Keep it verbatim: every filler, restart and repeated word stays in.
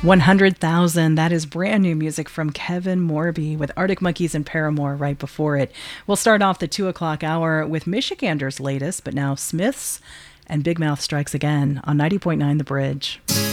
one hundred thousand. That is brand new music from Kevin Morby with Arctic Monkeys and Paramore right before it. We'll start off the two o'clock hour with Michigander's latest, but now Smiths and Big Mouth Strikes Again on ninety point nine The Bridge.